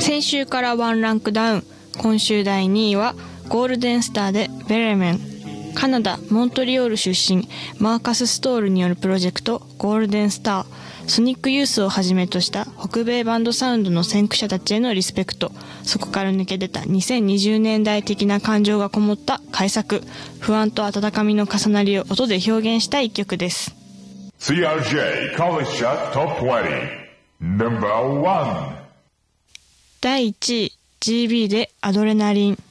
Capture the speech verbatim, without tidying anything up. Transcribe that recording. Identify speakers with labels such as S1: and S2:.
S1: 先週からワンランクダウン。今週だいにいはゴールデンスターでベレメン。カナダ・モントリオール出身マーカス・ストールによるプロジェクトゴールデンスター。ソニックユースをはじめとした北米バンドサウンドの先駆者たちへのリスペクト。そこから抜け出たにせんにじゅうねんだい的な感情がこもった改作。不安と温かみの重なりを音で表現した一曲です。
S2: シーアールジェイ College Shot Top にじゅう ナンバーワン。 だいいちい ジービー でアドレナリン。